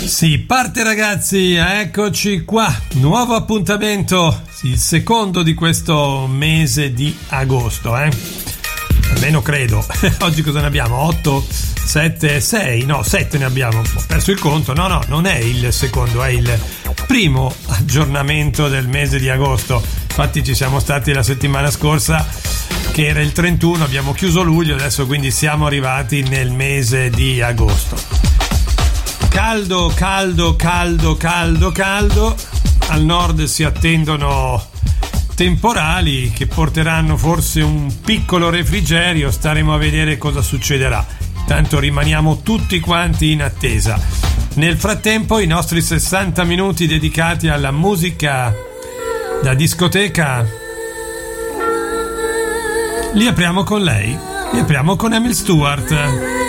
Sì, parte ragazzi, eccoci qua, nuovo appuntamento, il secondo di questo mese di agosto, almeno credo. Oggi cosa ne abbiamo? 8, 7, 6, no 7 ne abbiamo, ho perso il conto, no, non è il secondo, è il primo aggiornamento del mese di agosto. Infatti ci siamo stati la settimana scorsa che era il 31, abbiamo chiuso luglio, adesso quindi siamo arrivati nel mese di agosto. Caldo, al nord si attendono temporali che porteranno forse un piccolo refrigerio, staremo a vedere cosa succederà. Tanto rimaniamo tutti quanti in attesa. Nel frattempo i nostri 60 minuti dedicati alla musica da discoteca li apriamo con lei, li apriamo con Emil Stewart.